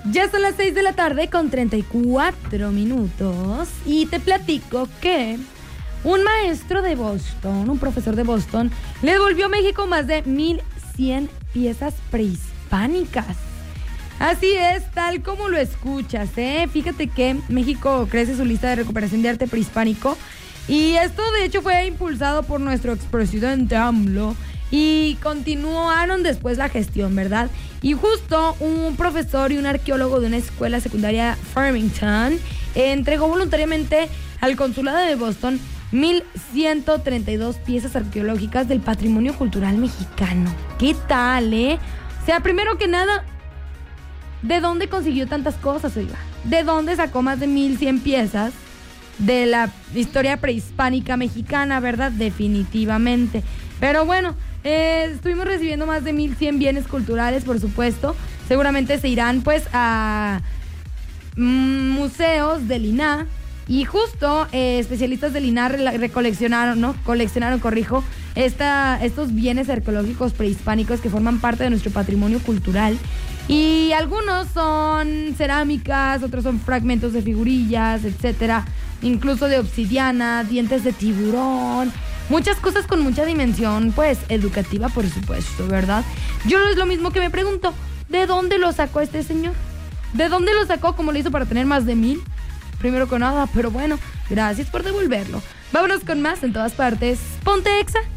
Ya son las 6 de la tarde con 34 minutos y te platico que un maestro de Boston, un profesor de Boston, le devolvió a México más de 1,100 piezas prehispánicas. Así es, tal como lo escuchas, ¿eh? Fíjate que México crece su lista de recuperación de arte prehispánico y esto de hecho fue impulsado por nuestro expresidente AMLO y continuaron después la gestión, ¿verdad? Y justo un profesor y un arqueólogo de una escuela secundaria Farmington entregó voluntariamente al consulado de Boston 1,132 piezas arqueológicas del patrimonio cultural mexicano. ¿Qué tal, eh? O sea, primero que nada, ¿de dónde consiguió tantas cosas, oiga? ¿De dónde sacó más de 1,100 piezas de la historia prehispánica mexicana, verdad? Definitivamente. Pero bueno, estuvimos recibiendo más de 1,100 bienes culturales, por supuesto. Seguramente se irán pues a museos del INAH. Y justo especialistas del INAH coleccionaron estos bienes arqueológicos prehispánicos que forman parte de nuestro patrimonio cultural. Y algunos son cerámicas, otros son fragmentos de figurillas, etcétera, incluso de obsidiana, dientes de tiburón, muchas cosas con mucha dimensión, pues, educativa, por supuesto, ¿verdad? Yo es lo mismo que me pregunto, ¿de dónde lo sacó este señor? ¿De dónde lo sacó? ¿Cómo lo hizo para tener más de 1,000? Primero con nada, pero bueno, gracias por devolverlo. Vámonos con más en todas partes. Ponte Exa.